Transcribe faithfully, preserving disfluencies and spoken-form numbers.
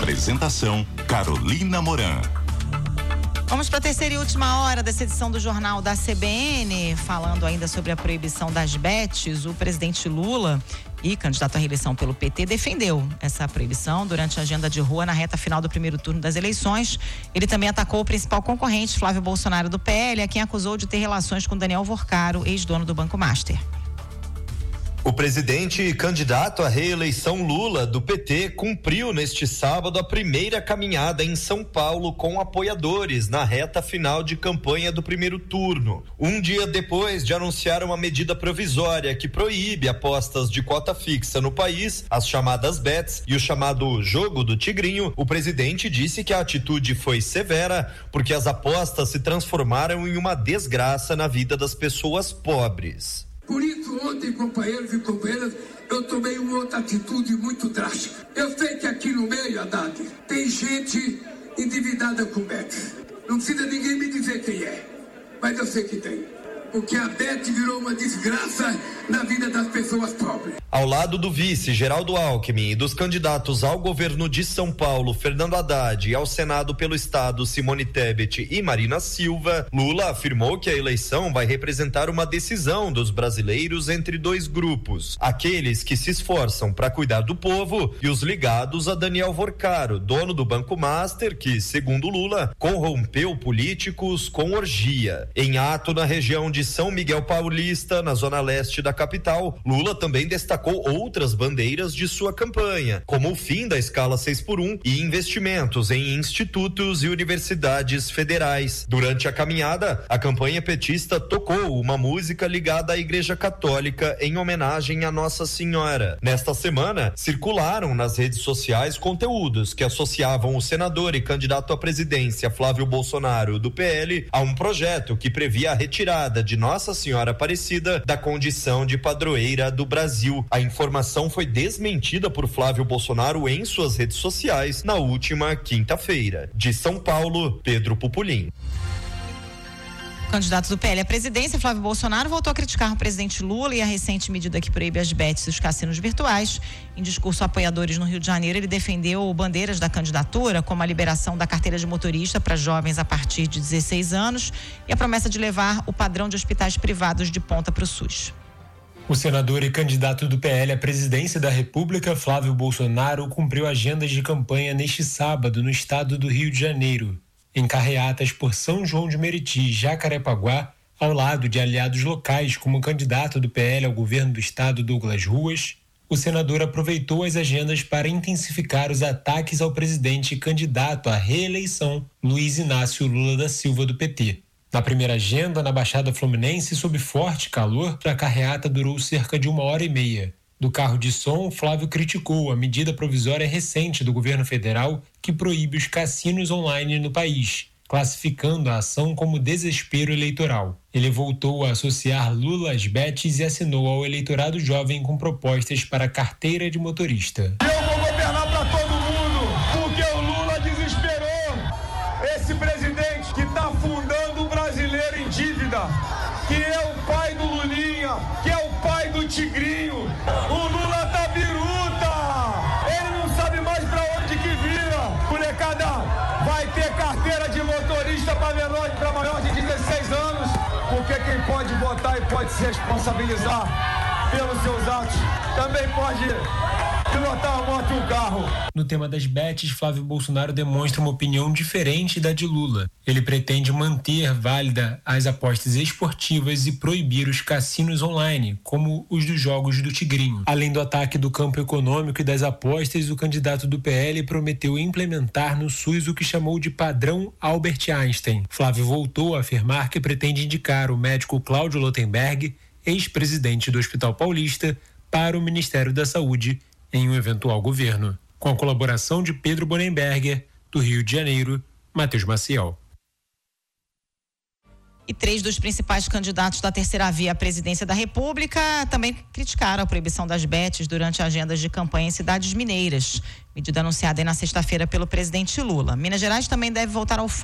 Apresentação: Carolina Moran. Vamos para a terceira e última hora dessa edição do Jornal da C B N, falando ainda sobre a proibição das bets. O presidente Lula e candidato à reeleição pelo P T defendeu essa proibição durante a agenda de rua na reta final do primeiro turno das eleições. Ele também atacou o principal concorrente, Flávio Bolsonaro do P L, a quem acusou de ter relações com Daniel Vorcaro, ex-dono do Banco Master. O presidente e candidato à reeleição Lula, do P T, cumpriu neste sábado a primeira caminhada em São Paulo com apoiadores na reta final de campanha do primeiro turno. Um dia depois de anunciar uma medida provisória que proíbe apostas de cota fixa no país, as chamadas bets e o chamado jogo do tigrinho, o presidente disse que a atitude foi severa porque as apostas se transformaram em uma desgraça na vida das pessoas pobres. Por isso, ontem, companheiros e companheiras, eu tomei uma outra atitude muito drástica. Eu sei que aqui no meio, Haddad, tem gente endividada com bet. Não precisa ninguém me dizer quem é, mas eu sei que tem. Porque a bet virou uma desgraça na vida das pessoas pobres. Ao lado do vice Geraldo Alckmin e dos candidatos ao governo de São Paulo, Fernando Haddad, e ao Senado pelo Estado, Simone Tebet e Marina Silva, Lula afirmou que a eleição vai representar uma decisão dos brasileiros entre dois grupos: aqueles que se esforçam para cuidar do povo e os ligados a Daniel Vorcaro, dono do Banco Master, que, segundo Lula, corrompeu políticos com orgia. Em ato na região de de São Miguel Paulista, na zona leste da capital, Lula também destacou outras bandeiras de sua campanha, como o fim da escala seis por um e investimentos em institutos e universidades federais. Durante a caminhada, a campanha petista tocou uma música ligada à Igreja Católica em homenagem a Nossa Senhora. Nesta semana, circularam nas redes sociais conteúdos que associavam o senador e candidato à presidência Flávio Bolsonaro, do P L, a um projeto que previa a retirada de Nossa Senhora Aparecida da condição de padroeira do Brasil. A informação foi desmentida por Flávio Bolsonaro em suas redes sociais na última quinta-feira. De São Paulo, Pedro Pupulim. O candidato do P L à presidência, Flávio Bolsonaro, voltou a criticar o presidente Lula e a recente medida que proíbe as bets e os cassinos virtuais. Em discurso a apoiadores no Rio de Janeiro, ele defendeu bandeiras da candidatura, como a liberação da carteira de motorista para jovens a partir de dezesseis anos e a promessa de levar o padrão de hospitais privados de ponta para o SUS. O senador e candidato do P L à presidência da República, Flávio Bolsonaro, cumpriu agendas de campanha neste sábado no estado do Rio de Janeiro, em carreatas por São João de Meriti e Jacarepaguá, ao lado de aliados locais como o candidato do P L ao governo do estado, Douglas Ruas. O senador aproveitou as agendas para intensificar os ataques ao presidente e candidato à reeleição, Luiz Inácio Lula da Silva, do P T. Na primeira agenda, na Baixada Fluminense, sob forte calor, a carreata durou cerca de uma hora e meia. Do carro de som, Flávio criticou a medida provisória recente do governo federal que proíbe os cassinos online no país, classificando a ação como desespero eleitoral. Ele voltou a associar Lula às bets e assinou ao eleitorado jovem com propostas para a carteira de motorista. Eu vou governar para todo mundo, porque o Lula desesperou esse presidente que está afundando o brasileiro em dívida, que é o pai do Lulinha, que é o pai do Tigrinho. O Lula tá biruta, ele não sabe mais pra onde que vira. Molecada, vai ter carteira de motorista para menor, para maior de dezesseis anos, porque quem pode votar e pode se responsabilizar pelos seus atos, também pode pilotar uma moto e um carro. No tema das bets, Flávio Bolsonaro demonstra uma opinião diferente da de Lula. Ele pretende manter válida as apostas esportivas e proibir os cassinos online, como os dos jogos do Tigrinho. Além do ataque do campo econômico e das apostas, o candidato do P L prometeu implementar no SUS o que chamou de padrão Albert Einstein. Flávio voltou a afirmar que pretende indicar o médico Cláudio Lotenberg, ex-presidente do Hospital Paulista, para o Ministério da Saúde em um eventual governo. Com a colaboração de Pedro Bonenberger, do Rio de Janeiro, Matheus Maciel. E três dos principais candidatos da terceira via à presidência da República também criticaram a proibição das bets durante agendas de campanha em cidades mineiras. Medida anunciada aí na sexta-feira pelo presidente Lula. Minas Gerais também deve voltar ao